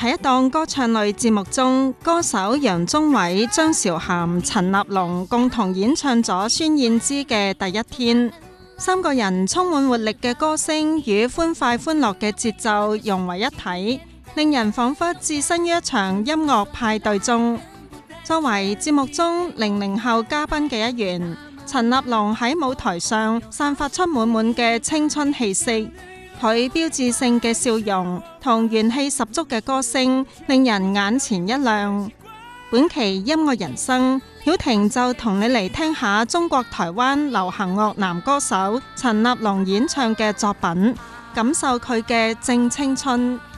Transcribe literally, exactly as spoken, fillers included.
喺一檔歌唱類節目中，歌手楊宗緯、張韶涵、陳立農共同演唱咗孫燕姿嘅《第一天》。三個人充滿活力嘅歌聲與歡快歡樂嘅節奏融為一體，令人仿佛置身於一場音樂派對中。作為節目中零零後嘉賓嘅一員，陳立農喺舞台上散發出滿滿嘅青春氣息。佢標誌性嘅笑容同元氣十足嘅歌聲，令人眼前一亮。本期音樂人生，曉婷就同你嚟聽下中國台灣流行樂男歌手陳立農演唱嘅作品，感受佢嘅正青春。